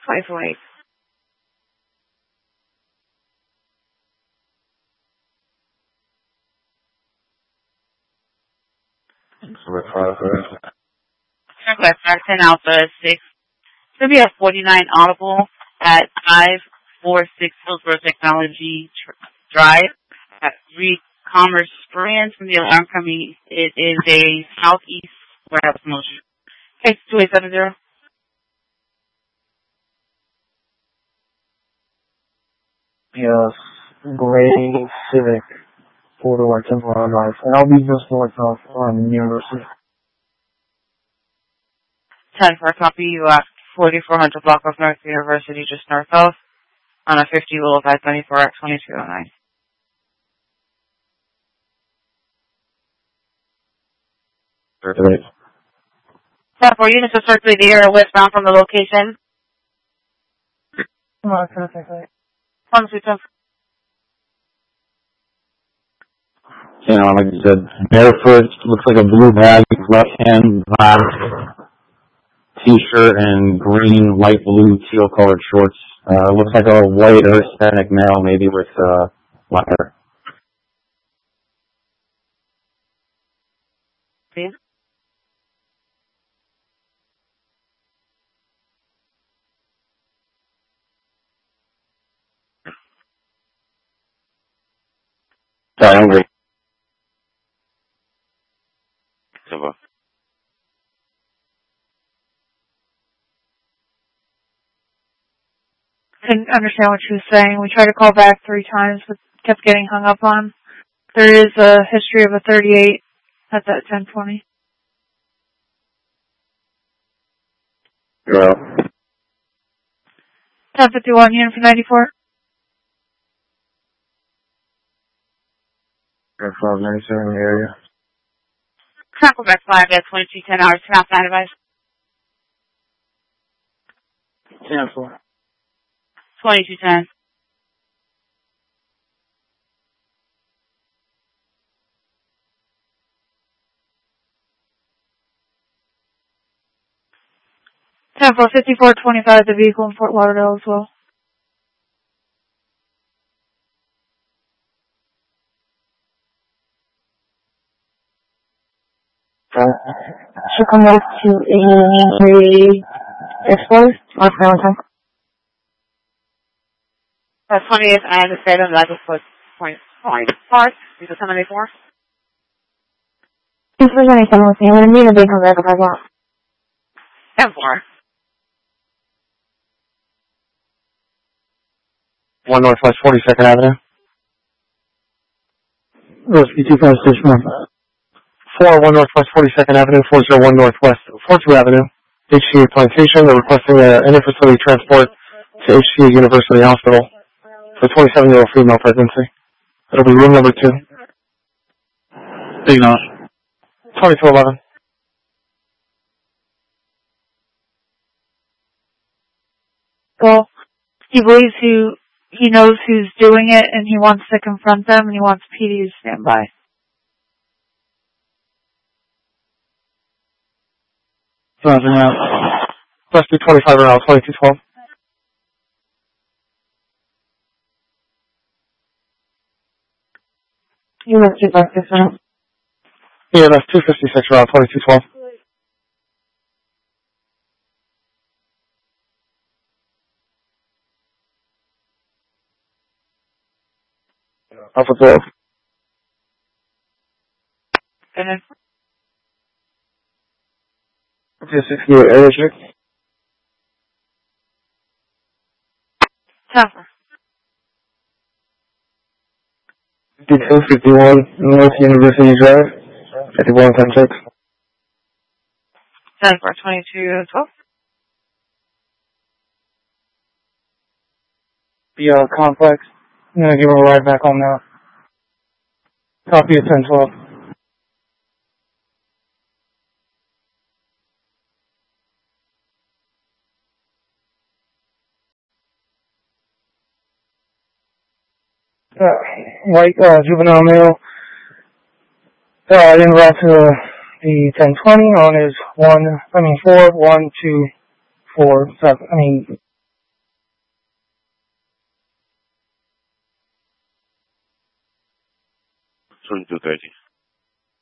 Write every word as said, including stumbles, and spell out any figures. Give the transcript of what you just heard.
Twice a week. West ten Alpha six. It's going to be a forty-nine Audible at five forty-six Hillsborough Technology Drive at three Commerce Brands from the alarm company. It is a southeast warehouse motion. Case two eight seven zero. Yes, gray Civic, four-door Temple Drive, and I'll be just north of um, University. ten for a copy, you at forty-four hundred block of North University, just north of, on a fifty Willow five twenty-four at twenty-two oh nine. Circulate. ten four units to circulate the area westbound from the location. Come on, can I circulate? One, two, ten. You know, like you said, barefoot, looks like a blue bag, left hand, black t-shirt, and green, light blue, teal colored shorts. Uh, looks like a white or Hispanic male, maybe with, uh, black hair. Yeah. Sorry, I'm hungry. Silva. Couldn't understand what she was saying. We tried to call back three times, but kept getting hung up on. There is a history of a thirty-eight at that ten twenty. You're out. ten fifty-one, unit for ninety-four. Got five ninety-seven in the area. Travel back five at twenty-two ten hours, turn off nine advice. ten four. twenty-two ten. ten four fifty-four twenty-five, the vehicle in Fort Lauderdale as well. Uh, should come up to a exposed. What's the time? That's twentieth and the state of level for point point parts. These are seven eight four. If there's anything with me, I'm going to need a big come back if I want. ten four. one Northwest forty-second Avenue. Whiskey two five six one. four one Northwest forty-second Avenue, four oh one Northwest fourth Avenue, H C A Plantation. They're requesting a inter-facility transport to H C A University Hospital for a twenty-seven-year-old female pregnancy. It'll be room number two. Big nose. twenty-two eleven. Well, he believes who, he knows who's doing it, and he wants to confront them, and he wants P D to stand by. Roger out. Rescue twenty-five around twenty-two twelve. You must keep like this one. Yeah, that's two fifty-six around twenty-two twelve. Alpha twelve. And then Just sixty-eight area check. tougher. fifty-two fifty-one North University Drive. fifty-one ten six. ten for twenty-two twelve. The uh, complex. I'm going to give her a ride back home now. Copy of ten twelve. Uh, white uh, juvenile male uh, en route to uh, the ten twenty on his one, I mean four one two four seven. I mean twenty-two thirty.